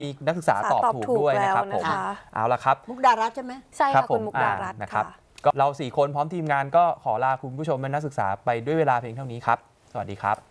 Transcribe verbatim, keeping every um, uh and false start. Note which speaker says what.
Speaker 1: มีนักศึกษาตอบถูกด้วยนะครับผมเอาละครับ
Speaker 2: มุกดารัตน์ใช่ไหม
Speaker 3: ใช่ค่ะคุณมุกดารัตน์
Speaker 1: นะครับก็เราสี่คนพร้อมทีมงานก็ขอลาคุณผู้ชมและนักศึกษาไปด้วยเวลาเพียงเท่านี้ครับสวัสดีครับ